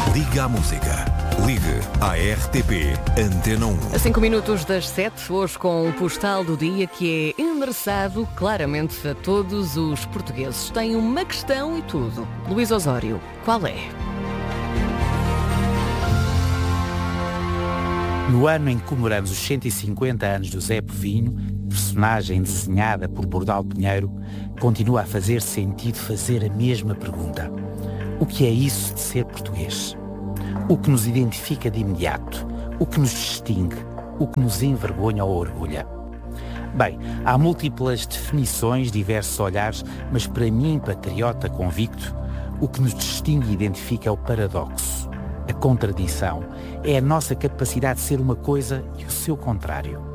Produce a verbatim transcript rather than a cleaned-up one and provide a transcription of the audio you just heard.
Liga à música. Ligue à R T P Antena um. A cinco minutos das sete, hoje com um postal do dia que é endereçado claramente a todos os portugueses. Tem uma questão e tudo. Luís Osório, qual é? No ano em que comemoramos os cento e cinquenta anos do Zé Povinho, personagem desenhada por Bordal Pinheiro, continua a fazer sentido fazer a mesma pergunta. O que é isso de ser português? O que nos identifica de imediato? O que nos distingue? O que nos envergonha ou orgulha? Bem, há múltiplas definições, diversos olhares, mas para mim, patriota convicto, o que nos distingue e identifica é o paradoxo, a contradição, é a nossa capacidade de ser uma coisa e o seu contrário.